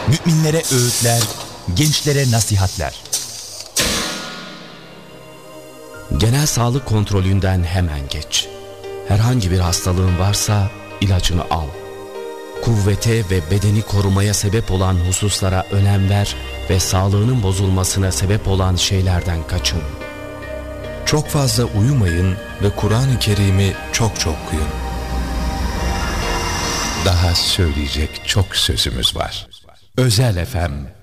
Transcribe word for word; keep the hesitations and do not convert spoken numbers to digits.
Müminlere öğütler, gençlere nasihatler. Genel sağlık kontrolünden hemen geç. Herhangi bir hastalığın varsa ilacını al. Kuvvete ve bedeni korumaya sebep olan hususlara önem ver ve sağlığının bozulmasına sebep olan şeylerden kaçın. Çok fazla uyumayın ve Kur'an-ı Kerim'i çok çok okuyun. Daha söyleyecek çok sözümüz var. Özel F M